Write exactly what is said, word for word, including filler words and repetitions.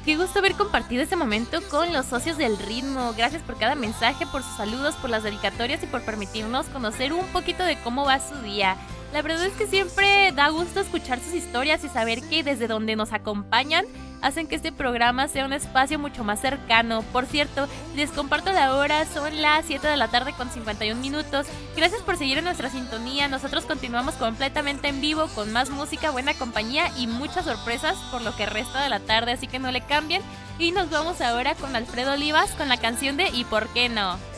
Qué gusto haber compartido este momento con los socios del ritmo. Gracias por cada mensaje, por sus saludos, por las dedicatorias y por permitirnos conocer un poquito de cómo va su día. La verdad es que siempre da gusto escuchar sus historias y saber que desde donde nos acompañan hacen que este programa sea un espacio mucho más cercano. Por cierto, les comparto la hora, son las siete de la tarde con cincuenta y un minutos. Gracias por seguir en nuestra sintonía. Nosotros continuamos completamente en vivo con más música, buena compañía y muchas sorpresas por lo que resta de la tarde, así que no le cambien. Y nos vamos ahora con Alfredo Olivas con la canción de ¿Y por qué no?